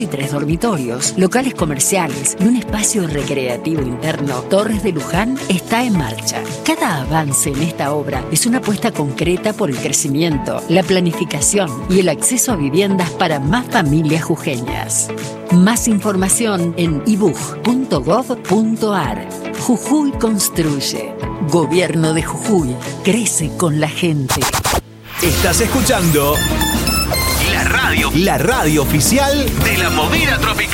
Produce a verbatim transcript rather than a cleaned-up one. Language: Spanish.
y tres dormitorios, locales comerciales y un espacio recreativo interno, Torres de Luján está en marcha. Cada avance en esta obra es una apuesta concreta por el crecimiento, la planificación y el acceso a viviendas para más familias jujeñas. Más información en i b u j punto gov punto a r. Jujuy construye. Gobierno de Jujuy. Crece con la gente. Estás escuchando la radio, la radio oficial de la movida tropical.